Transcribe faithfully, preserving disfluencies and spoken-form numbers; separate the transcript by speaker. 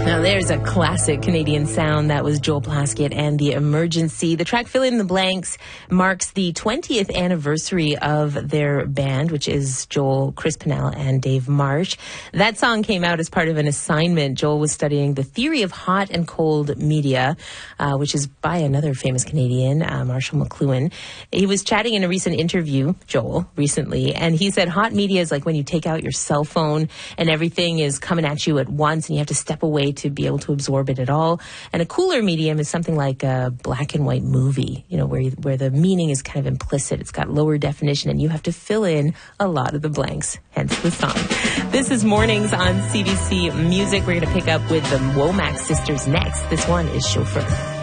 Speaker 1: Now there's a classic Canadian sound. That was Joel Plaskett and The Emergency. The track Fill in the Blanks marks the twentieth anniversary of their band, which is Joel, Chris Pennell, and Dave Marsh. That song came out as part of an assignment. Joel was studying the theory of hot and cold media, uh, which is by another famous Canadian, uh, Marshall McLuhan. He was chatting in a recent interview, Joel, recently, and he said hot media is like when you take out your cell phone and everything is coming at you at once and you have to step away to be able to absorb it at all. And a cooler medium is something like a black and white movie, you know, where you, where the meaning is kind of implicit. It's got lower definition and you have to fill in a lot of the blanks, hence the song. This is Mornings on C B C Music. We're going to pick up with the Womack sisters next. This one is Chauffeur.